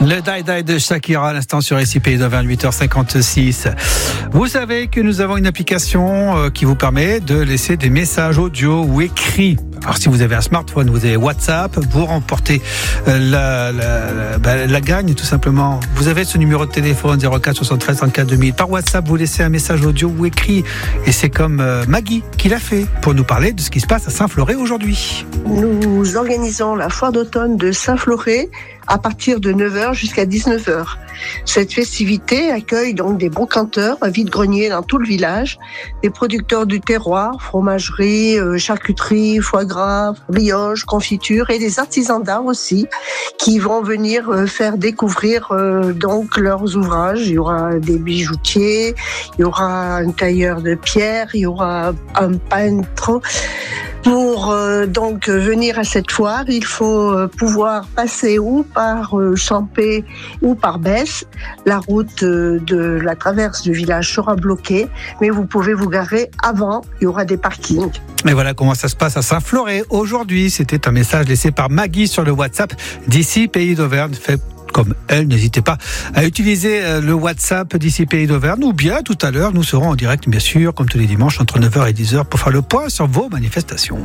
Le Die de Shakira à l'instant sur ici Pays d'Auvergne, 8h56. Vous savez que nous avons une application qui vous permet de laisser des messages audio ou écrits. Alors si vous avez un smartphone, vous avez WhatsApp, vous remportez la gagne tout simplement. Vous avez ce numéro de téléphone 04 73 34 2000. Par WhatsApp, vous laissez un message audio ou écrit. Et c'est comme Maggie qui l'a fait pour nous parler de ce qui se passe à Saint-Floret aujourd'hui. Nous organisons la foire d'automne de Saint-Floret à partir de 9h jusqu'à 19h. Cette festivité accueille donc des brocanteurs à vide-grenier dans tout le village, des producteurs du terroir, fromagerie, charcuterie, foie gras, brioche, confiture et des artisans d'art aussi qui vont venir faire découvrir donc leurs ouvrages. Il y aura des bijoutiers, il y aura un tailleur de pierre, il y aura un peintre. Pour donc venir à cette foire, il faut pouvoir passer ou par Champé ou par Besse. La route de la traverse du village sera bloquée, mais vous pouvez vous garer avant, il y aura des parkings. Et voilà comment ça se passe à Saint-Floret aujourd'hui. C'était un message laissé par Maggie sur le WhatsApp d'ici Pays d'Auvergne. Fait comme elle, n'hésitez pas à utiliser le WhatsApp d'ici Pays d'Auvergne, ou bien tout à l'heure, nous serons en direct, bien sûr, comme tous les dimanches, entre 9h et 10h, pour faire le point sur vos manifestations.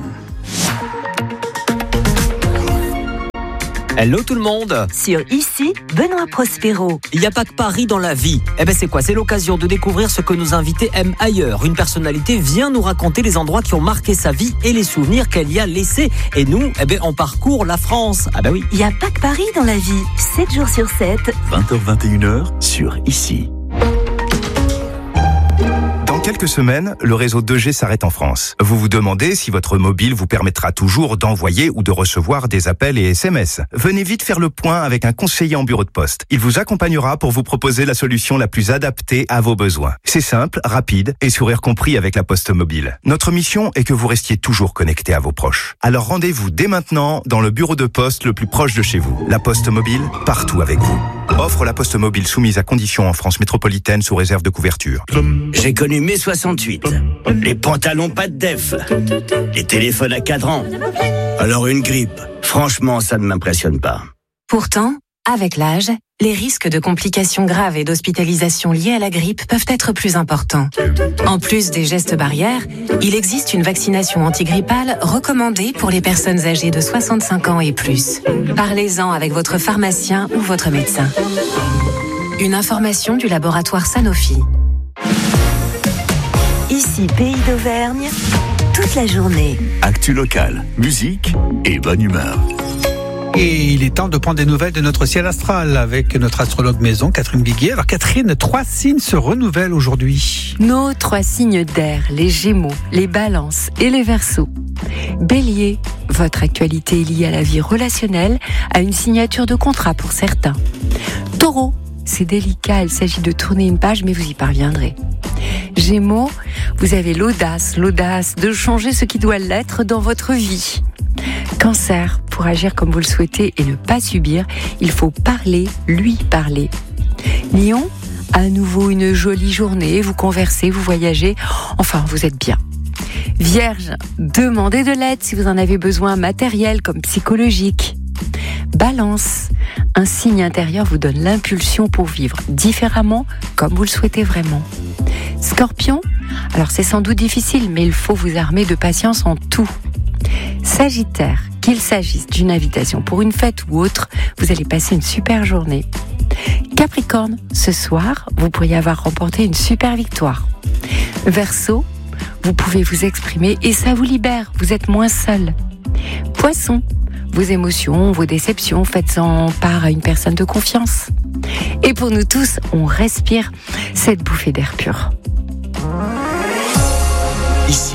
Hello tout le monde. Sur Ici, Benoît Prospero. Il n'y a pas que Paris dans la vie. C'est quoi ? C'est l'occasion de découvrir ce que nos invités aiment ailleurs. Une personnalité vient nous raconter les endroits qui ont marqué sa vie et les souvenirs qu'elle y a laissés. Et nous, on parcourt la France. Ah oui. Il n'y a pas que Paris dans la vie. 7 jours sur 7. 20h-21h sur Ici. Dans quelques semaines, le réseau 2G s'arrête en France. Vous vous demandez si votre mobile vous permettra toujours d'envoyer ou de recevoir des appels et SMS. Venez vite faire le point avec un conseiller en bureau de poste. Il vous accompagnera pour vous proposer la solution la plus adaptée à vos besoins. C'est simple, rapide et sourire compris avec la Poste Mobile. Notre mission est que vous restiez toujours connecté à vos proches. Alors rendez-vous dès maintenant dans le bureau de poste le plus proche de chez vous. La Poste Mobile, partout avec vous. Offre la Poste Mobile soumise à conditions en France métropolitaine sous réserve de couverture. J'ai connu mai 68, les pantalons pas de def, les téléphones à cadran. Alors une grippe, franchement ça ne m'impressionne pas. Pourtant, avec l'âge, les risques de complications graves et d'hospitalisation liées à la grippe peuvent être plus importants. En plus des gestes barrières, il existe une vaccination antigrippale recommandée pour les personnes âgées de 65 ans et plus. Parlez-en avec votre pharmacien ou votre médecin. Une information du laboratoire Sanofi. Ici, Pays d'Auvergne, toute la journée. Actu locale, musique et bonne humeur. Et il est temps de prendre des nouvelles de notre ciel astral avec notre astrologue maison, Catherine Biguier. Alors Catherine, 3 signes se renouvellent aujourd'hui. Nos 3 signes d'air, les Gémeaux, les Balances et les Verseaux. Bélier, votre actualité est liée à la vie relationnelle, à une signature de contrat pour certains. Taureau, c'est délicat, il s'agit de tourner une page, mais vous y parviendrez. Gémeaux, vous avez l'audace de changer ce qui doit l'être dans votre vie. Cancer, pour agir comme vous le souhaitez et ne pas subir, il faut parler, lui parler. Lion, à nouveau une jolie journée, vous conversez, vous voyagez, enfin vous êtes bien. Vierge, demandez de l'aide si vous en avez besoin, matériel comme psychologique. Balance, un signe intérieur vous donne l'impulsion pour vivre différemment comme vous le souhaitez vraiment. Scorpion, alors c'est sans doute difficile, mais il faut vous armer de patience en tout. Sagittaire, qu'il s'agisse d'une invitation pour une fête ou autre, vous allez passer une super journée. Capricorne, ce soir, vous pourriez avoir remporté une super victoire. Verseau, vous pouvez vous exprimer et ça vous libère, vous êtes moins seul. Poisson, vos émotions, vos déceptions, faites-en part à une personne de confiance. Et pour nous tous, on respire cette bouffée d'air pur. Ici,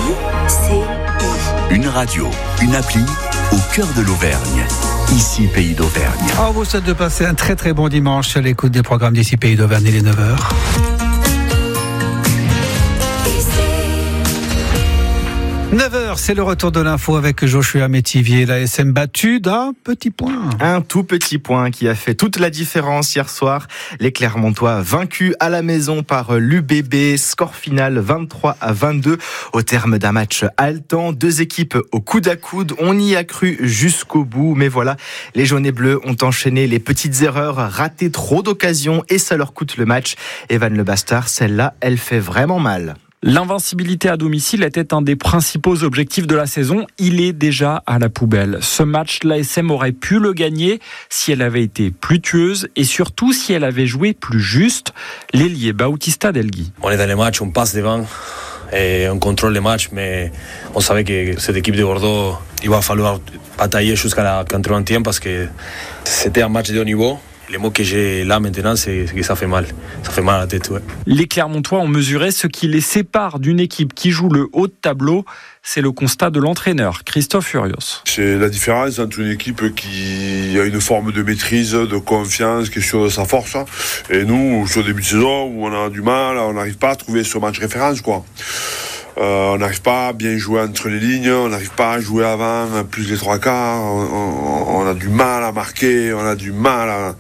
une radio, une appli au cœur de l'Auvergne. Ici, Pays d'Auvergne. On vous souhaite de passer un très très bon dimanche à l'écoute des programmes d'ici Pays d'Auvergne et les 9h. 9h, c'est le retour de l'info avec Joshua Métivier. La SM battue d'un petit point. Un tout petit point qui a fait toute la différence hier soir. Les Clermontois vaincus à la maison par l'UBB. Score final 23-22 au terme d'un match haletant. Deux équipes au coude à coude. On y a cru jusqu'au bout. Mais voilà, les jaunes et bleus ont enchaîné les petites erreurs, raté trop d'occasions et ça leur coûte le match. Evan Le Bastard, celle-là, elle fait vraiment mal. L'invincibilité à domicile était un des principaux objectifs de la saison. Il est déjà à la poubelle. Ce match, l'ASM aurait pu le gagner si elle avait été plus tueuse et surtout si elle avait joué plus juste. L'ailier Bautista Delgui. On est dans les matchs, on passe devant et on contrôle les matchs, mais on savait que cette équipe de Bordeaux, il va falloir batailler jusqu'à la 80e parce que c'était un match de haut niveau. Les mots que j'ai là maintenant, c'est que ça fait mal. Ça fait mal à la tête, ouais. Les Clermontois ont mesuré ce qui les sépare d'une équipe qui joue le haut de tableau. C'est le constat de l'entraîneur, Christophe Furios. C'est la différence entre une équipe qui a une forme de maîtrise, de confiance, qui est sûre de sa force. Et nous, sur le début de saison, où on a du mal, on n'arrive pas à trouver ce match référence, quoi. On n'arrive pas à bien jouer entre les lignes, on n'arrive pas à jouer avant plus les trois quarts, on a du mal à marquer, on a du mal à...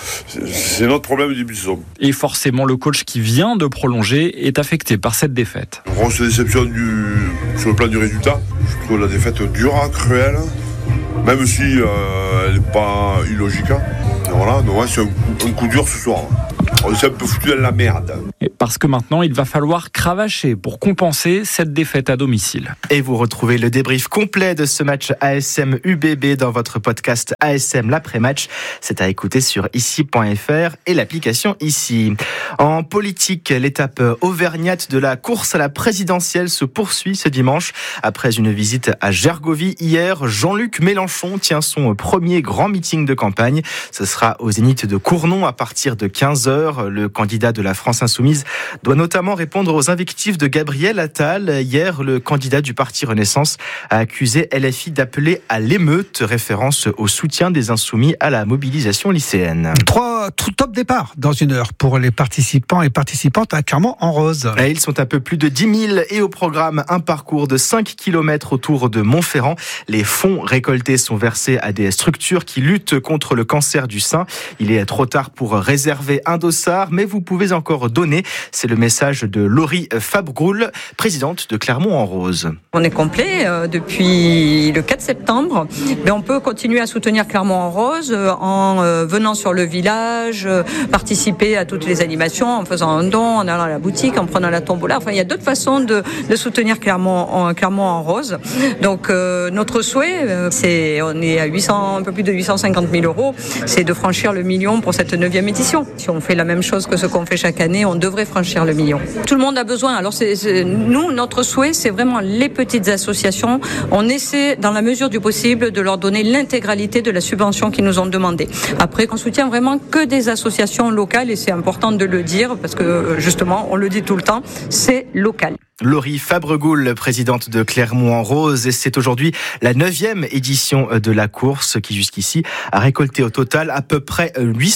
C'est notre problème du début de saison. Et forcément, le coach qui vient de prolonger est affecté par cette défaite. Grosse déception sur le plan du résultat. Je trouve la défaite dure, cruelle, même si elle n'est pas illogique. Voilà, donc ouais, c'est un coup dur ce soir. On s'est un peu foutu dans la merde. Et parce que maintenant, il va falloir cravacher pour compenser cette défaite à domicile. Et vous retrouvez le débrief complet de ce match ASM UBB dans votre podcast ASM l'après-match. C'est à écouter sur ici.fr et l'application Ici. En politique, l'étape auvergnate de la course à la présidentielle se poursuit ce dimanche. Après une visite à Gergovie hier, Jean-Luc Mélenchon tient son premier grand meeting de campagne. Ce sera au Zénith de Cournon à partir de 15h. Le candidat de la France Insoumise doit notamment répondre aux invectives de Gabriel Attal. Hier, le candidat du Parti Renaissance a accusé LFI d'appeler à l'émeute, référence au soutien des Insoumis à la mobilisation lycéenne. 3 top départ dans une heure pour les participants et participantes à Clermont-en-Rose. Et ils sont un peu plus de 10 000 et au programme un parcours de 5 km autour de Montferrand. Les fonds récoltés sont versés à des structures qui luttent contre le cancer du sein. Il est trop tard pour réserver un dossard, mais vous pouvez encore donner. C'est le message de Laurie Fabgroul, présidente de Clermont-en-Rose. On est complet depuis le 4 septembre, mais on peut continuer à soutenir Clermont-en-Rose en venant sur le village, participer à toutes les animations, en faisant un don, en allant à la boutique, en prenant la tombola. Enfin, il y a d'autres façons de soutenir Clermont-en-Rose. Donc, notre souhait, on est à un peu plus de 850 000 €, c'est de franchir le million pour cette 9e édition. Si on fait la même chose que ce qu'on fait chaque année, on devrait franchir le million. Tout le monde a besoin. Alors, nous, notre souhait, c'est vraiment les petites associations. On essaie, dans la mesure du possible, de leur donner l'intégralité de la subvention qu'ils nous ont demandé. Après, on soutient vraiment que des associations locales et c'est important de le dire parce que, justement, on le dit tout le temps, c'est local. Laurie Fabregoul, présidente de Clermont-en-Rose, et c'est aujourd'hui la 9e édition de la course qui jusqu'ici a récolté au total à peu près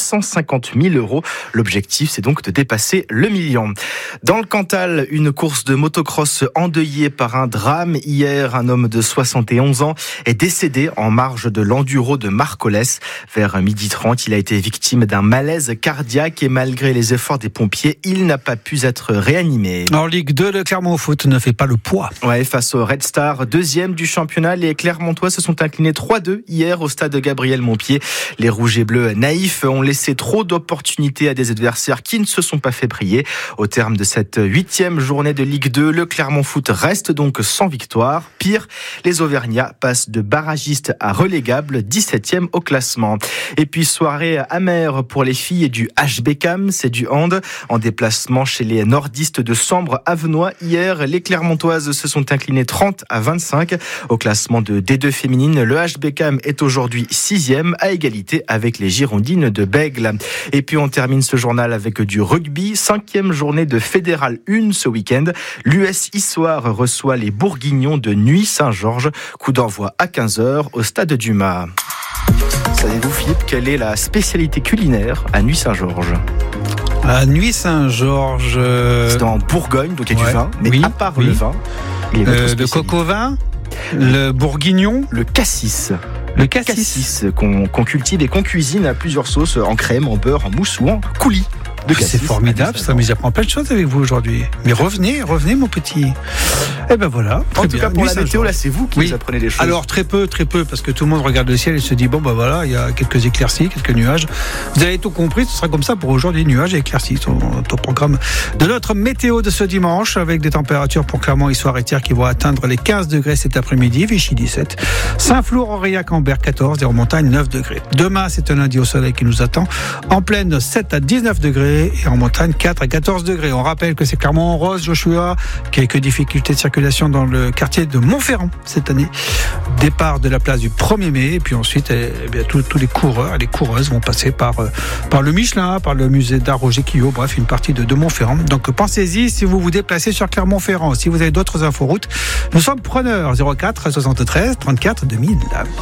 850 000 €. L'objectif, c'est donc de dépasser le million. Dans le Cantal, une course de motocross endeuillée par un drame. Hier, un homme de 71 ans est décédé en marge de l'enduro de Marcollès. Vers 12h30, il a été victime d'un malaise cardiaque et malgré les efforts des pompiers, il n'a pas pu être réanimé. En Ligue 2, le Clermont au foot ne fait pas le poids. Ouais, face au Red Star, 2e du championnat, les Clermontois se sont inclinés 3-2 hier au stade Gabriel Montpied. Les rouges et bleus naïfs ont laissé trop d'opportunités à des adversaires qui ne se sont pas fait briller. Au terme de cette 8e journée de Ligue 2, le Clermont Foot reste donc sans victoire. Pire, les Auvergnats passent de barragistes à relégables, 17e au classement. Et puis soirée amère pour les filles du HBCAM, c'est du hand. En déplacement chez les nordistes de Sambre-Avenois hier, les Clermontoises se sont inclinées 30-25. Au classement de D2 féminine, le HBCAM est aujourd'hui 6e à égalité avec les Girondines de Bègle. Et puis on termine ce journal avec du rugby, 5e journée de Fédéral 1 ce week-end. L'US Issoire reçoit les Bourguignons de Nuits-Saint-Georges. Coup d'envoi à 15h au stade du Mas. Savez-vous, Philippe, quelle est la spécialité culinaire à Nuits-Saint-Georges ? À Nuits-Saint-Georges. C'est en Bourgogne, donc il y a du vin, mais oui, à part le vin, Le coq au vin, le bourguignon, le cassis. Le cassis qu'on cultive et qu'on cuisine à plusieurs sauces, en crème, en beurre, en mousse ou en coulis. C'est formidable ça, mais j'apprends plein de choses avec vous aujourd'hui. Mais revenez mon petit. Et ben voilà. En tout cas pour la météo, là c'est vous qui nous apprenez les choses. Alors très peu, parce que tout le monde regarde le ciel et se dit bon ben voilà, il y a quelques éclaircies, quelques nuages. Vous avez tout compris, ce sera comme ça pour aujourd'hui, nuages et éclaircies. Au programme de notre météo de ce dimanche, avec des températures pour Clermont, Issoire et Thiers qui vont atteindre les 15 degrés cet après-midi, Vichy 17, Saint-Flour, Aurillac, Ambert 14 et en montagne 9 degrés. Demain c'est un lundi au soleil qui nous attend, en plaine 7 à 19 degrés et en montagne 4 à 14 degrés. On rappelle que c'est Clermont-en-Rose, Joshua, quelques difficultés de circulation dans le quartier de Montferrand cette année. Départ de la place du 1er mai et puis ensuite tous les coureurs et les coureuses vont passer par le Michelin, par le musée d'art Roger Quillot, bref une partie de Montferrand. Donc pensez-y si vous vous déplacez sur Clermont-Ferrand. Si vous avez d'autres inforoutes, nous sommes preneurs. 04 73 34 2000.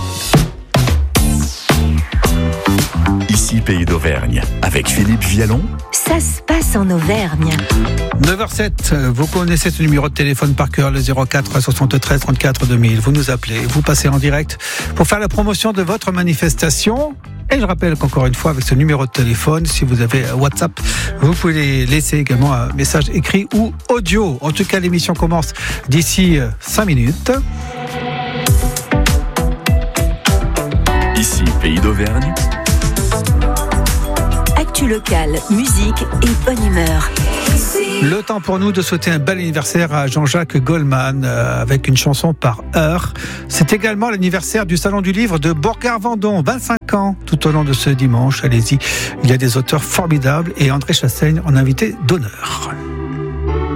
Ici Pays d'Auvergne, avec Philippe Vialon. Ça se passe en Auvergne. 9h07, vous connaissez ce numéro de téléphone par cœur, le 04 73 34 2000. Vous nous appelez, vous passez en direct pour faire la promotion de votre manifestation. Et je rappelle qu'encore une fois, avec ce numéro de téléphone, si vous avez WhatsApp, vous pouvez laisser également un message écrit ou audio. En tout cas, l'émission commence d'ici 5 minutes. Ici Pays d'Auvergne. Actu locale, musique et bonne humeur. Le temps pour nous de souhaiter un bel anniversaire à Jean-Jacques Goldman avec une chanson par heure. C'est également l'anniversaire du Salon du Livre de Bourgard-Vendôme, 25 ans tout au long de ce dimanche. Allez-y, il y a des auteurs formidables et André Chassaigne en invité d'honneur.